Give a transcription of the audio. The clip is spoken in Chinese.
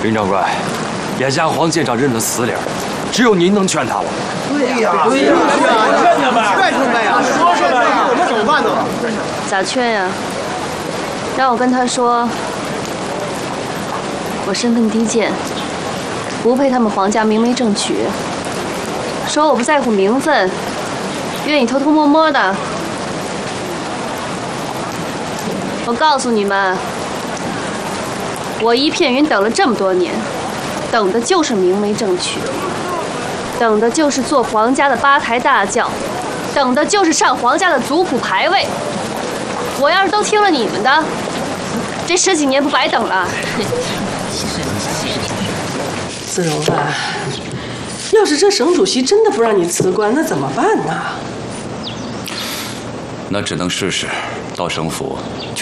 林掌柜，眼下黄县长认了死理，只有您能劝他了。 对呀，劝劝呗，劝劝呗呀，说说呗，我们怎么办呢？ 咋劝呀？让我跟他说，我身份低贱，不配他们黄家明媒正娶。说我不在乎名分，愿意偷偷摸摸的。我告诉你们，我一片云等了这么多年，等的就是明媒正娶，等的就是做皇家的八抬大轿，等的就是上皇家的族谱牌位。我要是都听了你们的，这10几年不白等了？ 子荣啊，要是这省主席真的不让你辞官，那怎么办呢？ 那只能试试到省府去